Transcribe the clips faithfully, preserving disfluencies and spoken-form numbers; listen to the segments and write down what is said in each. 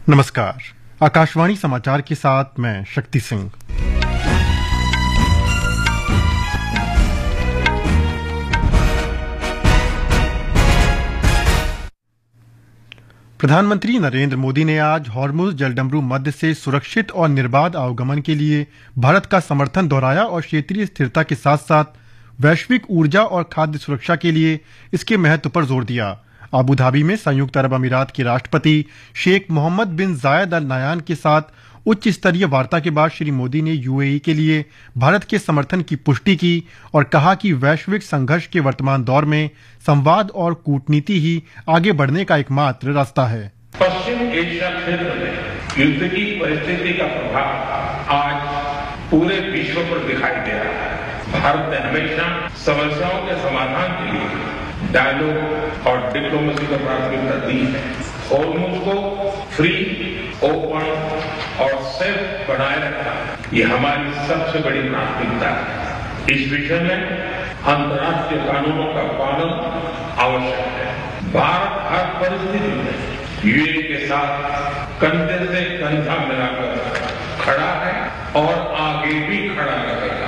नमस्कार। आकाशवाणी समाचार के साथ मैं शक्ति सिंह। प्रधानमंत्री नरेंद्र मोदी ने आज हॉर्मुज़ जलडमरू मध्य से सुरक्षित और निर्बाध आवागमन के लिए भारत का समर्थन दोहराया और क्षेत्रीय स्थिरता के साथ साथ वैश्विक ऊर्जा और खाद्य सुरक्षा के लिए इसके महत्व पर जोर दिया। अबू धाबी में संयुक्त अरब अमीरात के राष्ट्रपति शेख मोहम्मद बिन जायद अल नाह्यान के साथ उच्च स्तरीय वार्ता के बाद श्री मोदी ने यूएई के लिए भारत के समर्थन की पुष्टि की और कहा कि वैश्विक संघर्ष के वर्तमान दौर में संवाद और कूटनीति ही आगे बढ़ने का एकमात्र रास्ता है। पश्चिम एशिया क्षेत्र में युद्ध की परिस्थिति का प्रभाव आज पूरे विश्व पर दिखाई दे रहा है। भारत ने हमेशा समस्याओं के समाधान के लिए डायलॉग और डिप्लोमेसी को प्राथमिकता दी है। हॉर्मुज़ को फ्री, ओपन और सेफ बनाए रखना ये हमारी सबसे बड़ी प्राथमिकता है। इस विषय में अंतर्राष्ट्रीय कानूनों का पालन आवश्यक है। भारत हर परिस्थिति में यूएई के साथ कंधे से कंधा मिलाकर खड़ा है और आगे भी खड़ा रहेगा।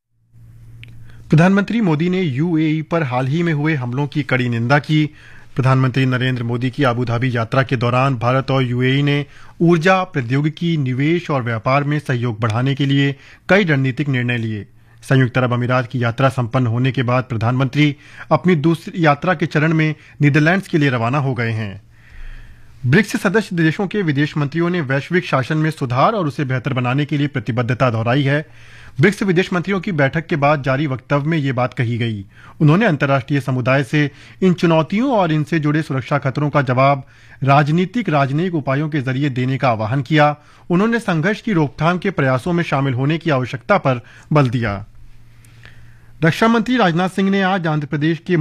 प्रधानमंत्री मोदी ने यूएई पर हाल ही में हुए हमलों की कड़ी निंदा की। प्रधानमंत्री नरेंद्र मोदी की अबू धाबी यात्रा के दौरान भारत और यूएई ने ऊर्जा, प्रौद्योगिकी, निवेश और व्यापार में सहयोग बढ़ाने के लिए कई रणनीतिक निर्णय लिए। संयुक्त अरब अमीरात की यात्रा संपन्न होने के बाद प्रधानमंत्री अपनी दूसरी यात्रा के चरण में नीदरलैंड्स के लिए रवाना हो गए हैं। ब्रिक्स सदस्य देशों के विदेश मंत्रियों ने वैश्विक शासन में सुधार और उसे बेहतर बनाने के लिए प्रतिबद्धता दोहराई है। ब्रिक्स विदेश मंत्रियों की बैठक के बाद जारी वक्तव्य में ये बात कही गई। उन्होंने अंतर्राष्ट्रीय समुदाय से इन चुनौतियों और इनसे जुड़े सुरक्षा खतरों का जवाब राजनीतिक राजनयिक उपायों के जरिए देने का आह्वान किया। उन्होंने संघर्ष की रोकथाम के प्रयासों में शामिल होने की आवश्यकता पर बल दिया। रक्षा मंत्री राजनाथ सिंह ने आज आंध्र प्रदेश के